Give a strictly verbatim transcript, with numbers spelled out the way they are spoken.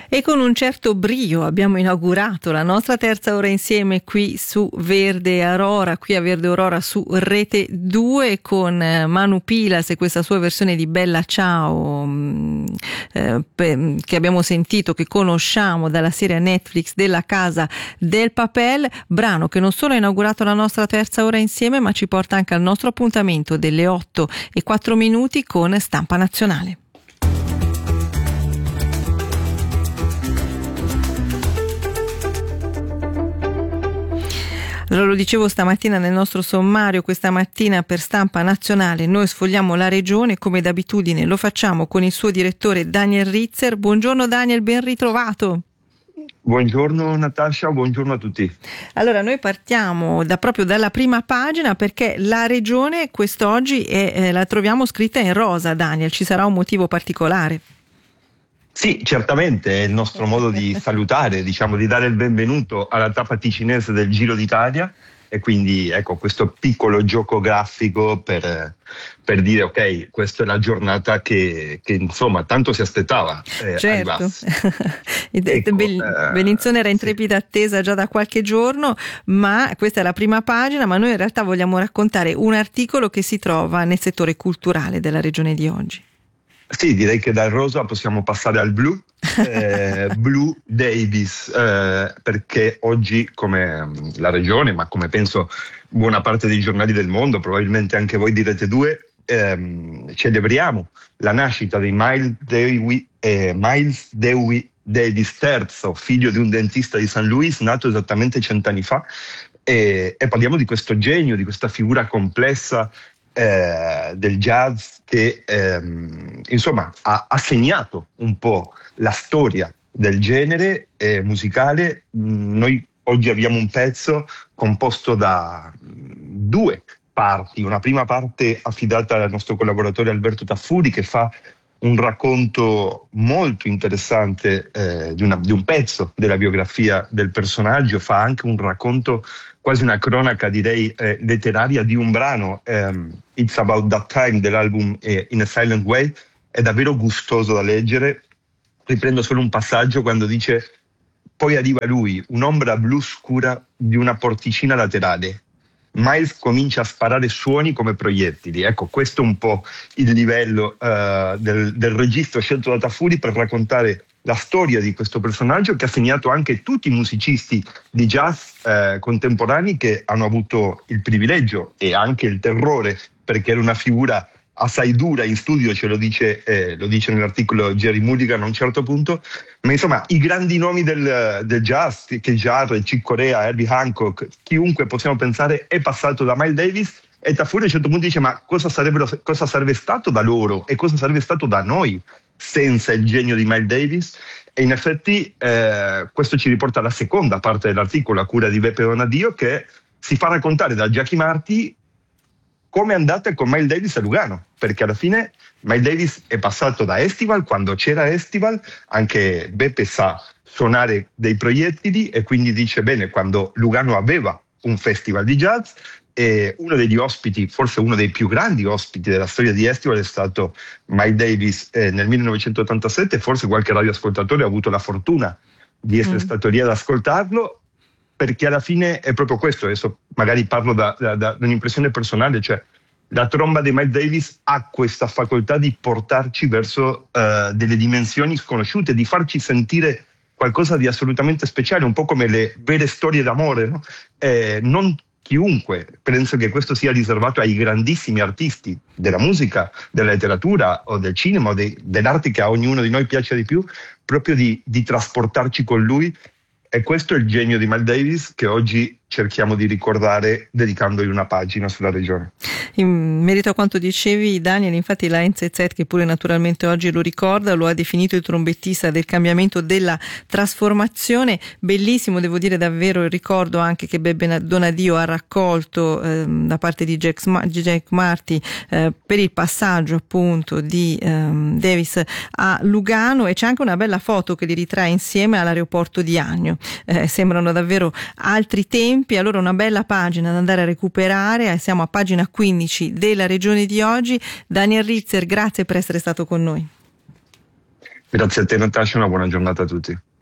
E con un certo brio abbiamo inaugurato la nostra terza ora insieme qui su Verde Aurora, qui a Verde Aurora su Rete due, con Manu Pilas e questa sua versione di Bella Ciao eh, che abbiamo sentito, che conosciamo dalla serie Netflix della Casa del Papel, brano che non solo ha inaugurato la nostra terza ora insieme, ma ci porta anche al nostro appuntamento delle otto e quattro minuti con Stampa Nazionale. Allora, lo dicevo stamattina nel nostro sommario, questa mattina per Stampa Nazionale noi sfogliamo la regione, come d'abitudine lo facciamo con il suo direttore Daniel Ritzer. Buongiorno Daniel, ben ritrovato. Buongiorno Natascia, buongiorno a tutti. Allora, noi partiamo da, proprio dalla prima pagina, perché la regione quest'oggi è, eh, la troviamo scritta in rosa. Daniel, ci sarà un motivo particolare? Sì, certamente è il nostro modo di salutare, diciamo, di dare il benvenuto alla tappa ticinese del Giro d'Italia, e quindi ecco questo piccolo gioco grafico per, per dire ok, questa è la giornata che, che insomma tanto si aspettava eh, certo. ecco, Bell- eh, Bellinzone era in trepida attesa già da qualche giorno, ma questa è la prima pagina, ma noi in realtà vogliamo raccontare un articolo che si trova nel settore culturale della regione di oggi. Sì, direi che dal rosa possiamo passare al blu, eh, Blue Davis, eh, perché oggi, come la regione, ma come penso buona parte dei giornali del mondo, probabilmente anche voi di Rete due, ehm, celebriamo la nascita di Miles Dewey, eh, Miles Dewey Davis terzo, figlio di un dentista di San Luis, nato esattamente cent'anni fa, e, e parliamo di questo genio, di questa figura complessa Eh, del jazz che ehm, insomma ha, ha segnato un po' la storia del genere eh, musicale. Noi oggi abbiamo un pezzo composto da due parti, una prima parte affidata al nostro collaboratore Alberto Taffuri, che fa un racconto molto interessante eh, di, una, di un pezzo della biografia del personaggio, fa anche un racconto, quasi una cronaca direi eh, letteraria di un brano, ehm, It's About That Time dell'album eh, In a Silent Way. È davvero gustoso da leggere. Riprendo solo un passaggio quando dice: poi arriva lui, un'ombra blu scura di una porticina laterale. Miles comincia a sparare suoni come proiettili. Ecco, questo è un po' il livello uh, del, del registro scelto da Taffuri per raccontare la storia di questo personaggio, che ha segnato anche tutti i musicisti di jazz eh, contemporanei che hanno avuto il privilegio e anche il terrore, perché era una figura assai dura in studio, ce lo dice, eh, lo dice nell'articolo Jerry Mulligan a un certo punto, ma insomma i grandi nomi del, del jazz, che Jarre, Chick Corea, Herbie Hancock, chiunque possiamo pensare è passato da Miles Davis, e Taffuri a un certo punto dice: ma cosa, cosa sarebbe stato da loro e cosa sarebbe stato da noi senza il genio di Miles Davis? E in effetti eh, questo ci riporta alla seconda parte dell'articolo, a cura di Beppe Donadio, che si fa raccontare da Jackie Marti come è andata con Miles Davis a Lugano, perché alla fine Miles Davis è passato da Estival, quando c'era Estival, anche Beppe sa suonare dei proiettili, e quindi dice: bene, quando Lugano aveva un festival di jazz, e uno degli ospiti, forse uno dei più grandi ospiti della storia di Estival, è stato Miles Davis eh, nel millenovecentottantasette. Forse qualche radioascoltatore ha avuto la fortuna di essere mm. stato lì ad ascoltarlo, perché alla fine è proprio questo. Adesso magari parlo da, da, da un'impressione personale, cioè la tromba di Miles Davis ha questa facoltà di portarci verso uh, delle dimensioni sconosciute, di farci sentire qualcosa di assolutamente speciale, un po' come le vere storie d'amore, no? Eh, non chiunque, penso che questo sia riservato ai grandissimi artisti della musica, della letteratura o del cinema o dei, dell'arte che a ognuno di noi piace di più, proprio di, di trasportarci con lui. E questo è il genio di Miles Davis che oggi cerchiamo di ricordare dedicandogli una pagina sulla regione. In merito a quanto dicevi, Daniel, infatti la N Z Z, che pure naturalmente oggi lo ricorda, lo ha definito il trombettista del cambiamento, della trasformazione. Bellissimo, devo dire, davvero il ricordo anche che Beppe Donadio ha raccolto eh, da parte di Jack, Jack Marty eh, per il passaggio appunto di eh, Davis a Lugano, e c'è anche una bella foto che li ritrae insieme all'aeroporto di Agno. Eh, sembrano davvero altri tempi. Allora, una bella pagina da andare a recuperare. Siamo a pagina quindici della regione di oggi. Daniel Ritzer, grazie per essere stato con noi. Grazie a te Natascia, una buona giornata a tutti.